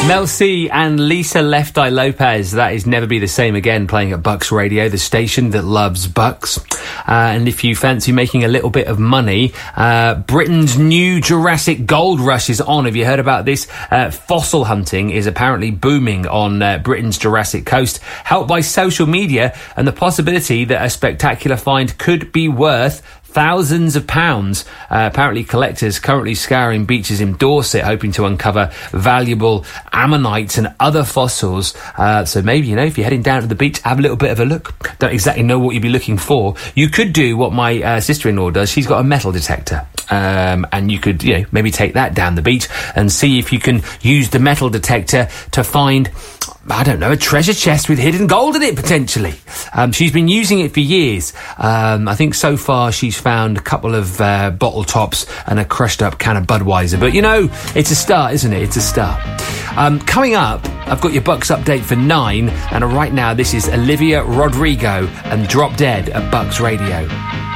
Mel C and Lisa Left Eye Lopez. That is Never Be the Same Again, playing at Bucks Radio, the station that loves Bucks. And if you fancy making a little bit of money, Britain's new Jurassic Gold Rush is on. Have you heard about this? Fossil hunting is apparently booming on Britain's Jurassic coast, helped by social media and the possibility that a spectacular find could be worth thousands of pounds. Apparently collectors currently scouring beaches in Dorset hoping to uncover valuable ammonites and other fossils. So maybe, if you're heading down to the beach, have a little bit of a look. Don't exactly know what you'd be looking for. You could do what my sister-in-law does. She's got a metal detector. And you could, maybe take that down the beach and see if you can use the metal detector to find, I don't know, a treasure chest with hidden gold in it, potentially. She's been using it for years. I think so far she's found a couple of bottle tops and a crushed up can of Budweiser. But, it's a start, isn't it? It's a start. Coming up, I've got your Bucks update for 9. And right now, this is Olivia Rodrigo and Drop Dead at Bucks Radio.